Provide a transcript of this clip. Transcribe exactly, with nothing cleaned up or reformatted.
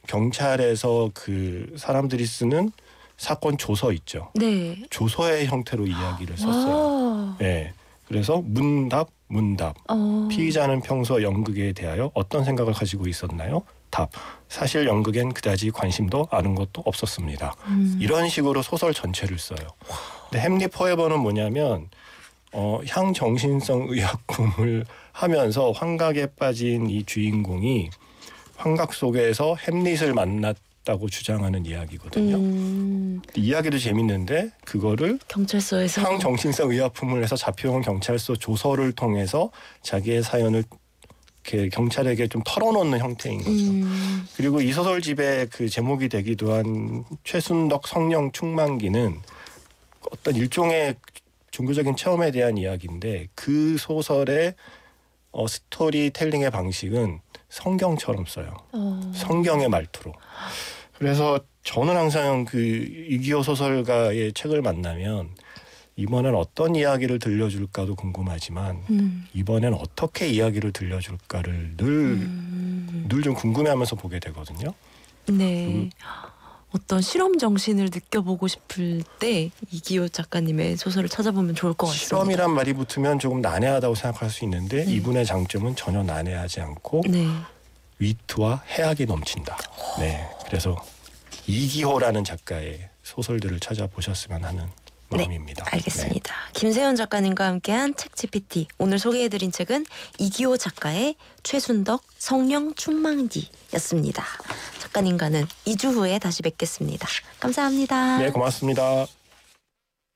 경찰에서 그 사람들이 쓰는 사건 조서 있죠. 네. 조서의 형태로 이야기를 썼어요. 네. 그래서 문답, 문답. 어. 피의자는 평소 연극에 대하여 어떤 생각을 가지고 있었나요? 답. 사실 연극엔 그다지 관심도 아는 것도 없었습니다. 음. 이런 식으로 소설 전체를 써요. 근데 햄릿 포에버는 뭐냐면 어, 향정신성 의약품을 하면서 환각에 빠진 이 주인공이 환각 속에서 햄릿을 만났다고 주장하는 이야기거든요. 음. 이야기도 재밌는데 그거를 경찰서에서 향정신성 의약품을 해서 잡혀온 경찰서 조서를 통해서 자기의 사연을 이렇게 경찰에게 좀 털어놓는 형태인 거죠. 음. 그리고 이 소설집의 그 제목이 되기도 한 최순덕 성령 충만기는 어떤 일종의 종교적인 체험에 대한 이야기인데 그 소설의 어, 스토리텔링의 방식은 성경처럼 써요. 어. 성경의 말투로. 그래서 저는 항상 그 이기호 소설가의 책을 만나면 이번엔 어떤 이야기를 들려줄까도 궁금하지만 음. 이번엔 어떻게 이야기를 들려줄까를 늘 늘 좀 음. 궁금해하면서 보게 되거든요. 네. 음. 어떤 실험 정신을 느껴보고 싶을 때 이기호 작가님의 소설을 찾아보면 좋을 것 같습니다. 실험이란 말이 붙으면 조금 난해하다고 생각할 수 있는데 네. 이분의 장점은 전혀 난해하지 않고 네. 위트와 해악이 넘친다. 네, 그래서 이기호라는 작가의 소설들을 찾아보셨으면 하는 네, 마음입니다. 알겠습니다. 김세현 작가님과 함께한 책 지피티. 오늘 소개해드린 책은 이기호 작가의 최순덕 성령 충만기였습니다. 작가님과는 이 주 후에 다시 뵙겠습니다. 감사합니다. 네, 네 고맙습니다.